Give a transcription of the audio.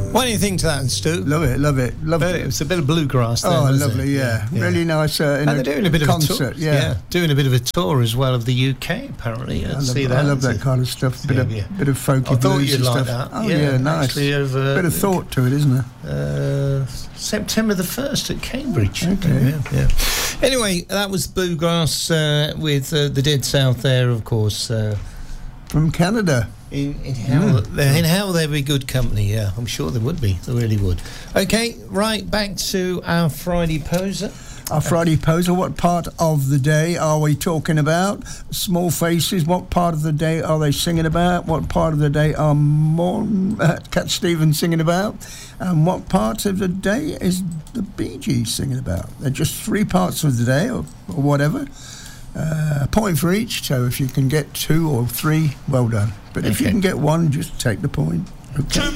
What do you think to that, Stu? Love it. It was a bit of bluegrass there, wasn't lovely, it? yeah. Really nice and they're doing a bit concert, of a tour. Doing a bit of a tour as well of the UK, apparently. I love that kind of stuff. Bit of folky blues and like stuff. that. Oh, yeah, nice. Bit of thought to it, isn't there? September the 1st at Cambridge. Okay. Yeah. Anyway, that was bluegrass with the Dead South there, of course. From Canada. In hell they'd be good company, yeah. I'm sure they would be. They really would. Okay, right, back to our Friday Poser. Our Friday Poser, what part of the day are we talking about? Small Faces, what part of the day are they singing about? What part of the day are Cat Stevens singing about? And what part of the day is the Bee Gees singing about? They're just 3 parts of the day, or whatever. A point for each, so if you can get 2 or 3, well done. But if you can get 1, just take the point. Okay.